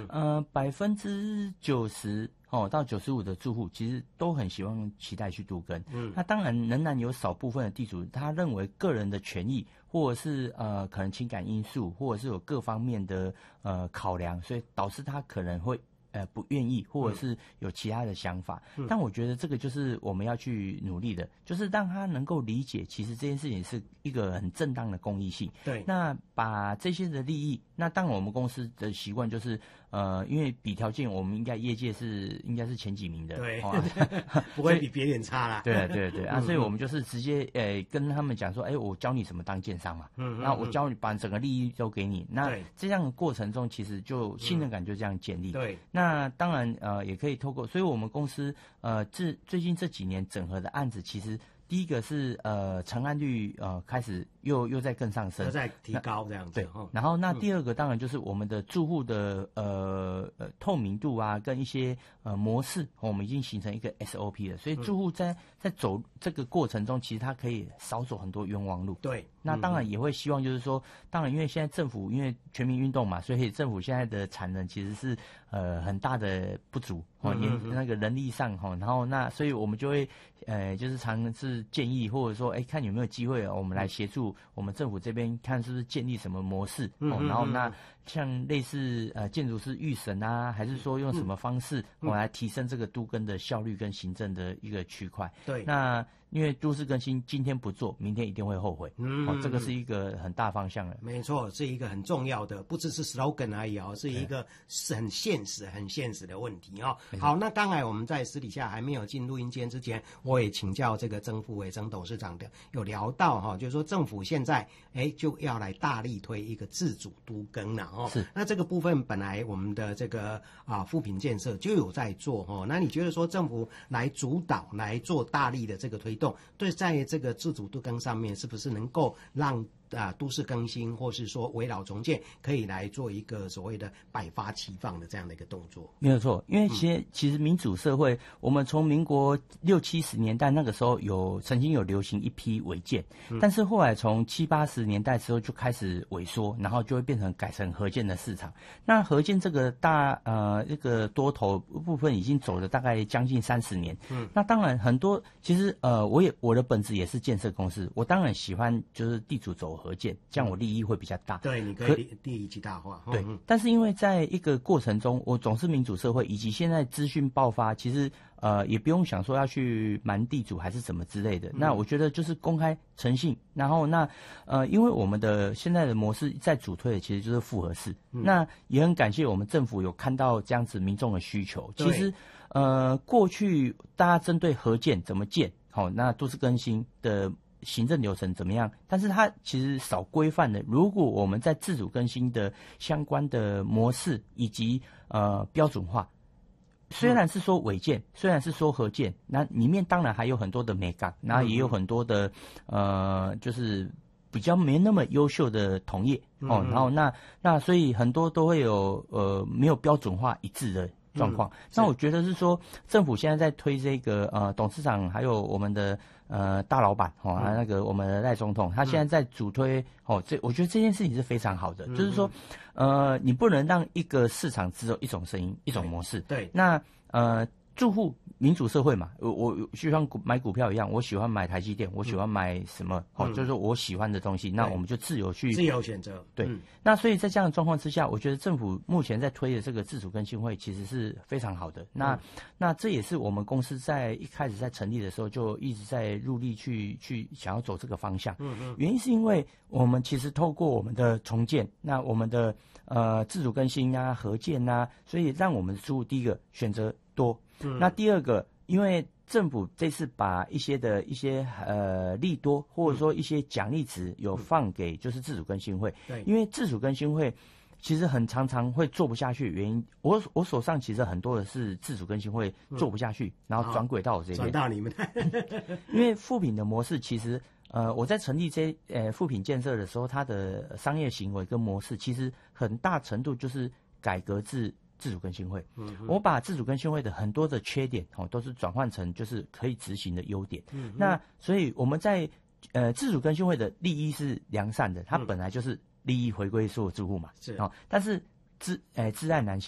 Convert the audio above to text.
90%到95%的住户其实都很期待去都更。那当然仍然有少部分的地主，他认为个人的权益或者是可能情感因素，或者是有各方面的考量，所以导致他可能会不愿意，或者是有其他的想法。但我觉得这个就是我们要去努力的，就是让他能够理解，其实这件事情是一个很正当的公益性。 对， 那把这些的利益，那当然我们公司的习惯就是因为比条件，我们应该业界应该是前几名的， 对，不会比别人差啦。 对啊，所以我们就是直接跟他们讲说，我教你怎么当建商嘛，那我教你把整个利益都给你，那这样的过程中其实就信任感就这样建立。 对， 那当然也可以透过，所以我们公司最近这几年整合的案子，其实第一个是成案率开始又在更上升， 又在提高这样子。 对，然后那第二个当然就是我们的住户的透明度啊，跟一些模式，我们已经形成一个 SOP 了，所以住户在走这个过程中，其实他可以少走很多冤枉路。 对， 那当然也会希望就是说，当然因为现在政府因为全民运动嘛，所以政府现在的产能其实是很大的不足那个人力上然后那所以我们就会就是常是建议或者说看有没有机会我们来协助我们政府这边看是不是建立什么模式然后那像类似建筑师预审啊，还是说用什么方式来提升这个都更的效率跟行政的一个区块。 对， 那因为都市更新今天不做，明天一定会后悔。这个是一个很大方向的。 没错，是一个很重要的，不只是 slogan 而已是一个是很现实的问题好，那刚才我们在私底下还没有进录音间之前，我也请教这个曾富伟曾董事长的，有聊到就是说政府现在就要来大力推一个自主都更了是。 那这个部分本来我们的这个富品建设就有在做那你觉得说政府来主导来做大力的这个推动，对在这个自主都更上面是不是能够让都市更新或是说围绕重建可以来做一个所谓的百发齐放的这样的一个动作？ 没有错，因为其实民主社会，我们从民国60、70年代那个时候曾经有流行一批违建，但是后来从70、80年代之后就开始萎缩，然后就会改成合建的市场。那合建这个一个多头部分已经走了大概将近30年。那当然很多其实我的本质也是建设公司，我当然喜欢就是地主走合建，这样我利益会比较大。 对，你可以利益极大化。 对，但是因为在一个过程中，我总是民主社会，以及现在资讯爆发，其实也不用想说要去瞒地主还是怎么之类的。那我觉得就是公开诚信，然后因为我们的现在的模式在主推的其实就是复合式。那也很感谢我们政府有看到这样子民众的需求。其实过去大家针对合建怎么建，那都市更新的行政流程怎么样，但是它其实少规范的。如果我们在自主更新的相关的模式以及标准化，虽然是说违建，虽然是说合建，那里面当然还有很多的美感，然后也有很多的就是比较没那么优秀的同业然后那所以很多都会有没有标准化一致的状况。那我觉得是说政府现在在推这个董事长还有我们的大老板那个我们的赖总统，他现在在主推我觉得这件事情是非常好的。就是说你不能让一个市场只有一种声音一种模式。 对， 那住户民主社会嘛，我就像买股票一样，我喜欢买台积电，我喜欢买什么就是说我喜欢的东西，那我们就自由选择。 对，那所以在这样的状况之下，我觉得政府目前在推的这个自主更新会其实是非常好的。那这也是我们公司在一开始在成立的时候就一直在入力去想要走这个方向。原因是因为我们其实透过我们的重建，那我们的自主更新啊、合建啊，所以让我们的住户第一个选择多。那第二个，因为政府这次把一些利多或者说一些奖励值有放给就是自主更新会。 对， 因为自主更新会其实很常会做不下去的原因，我手上其实很多的是自主更新会做不下去，然后转轨到我这边， 转到你们因为富品的模式其实我在成立富品建设的时候，它的商业行为跟模式其实很大程度就是改革自主更新会。我把自主更新会的很多的缺点都是转换成就是可以执行的优点。那所以我们在自主更新会的利益是良善的，它本来就是利益回归所有住户嘛。 是但是自爱难行。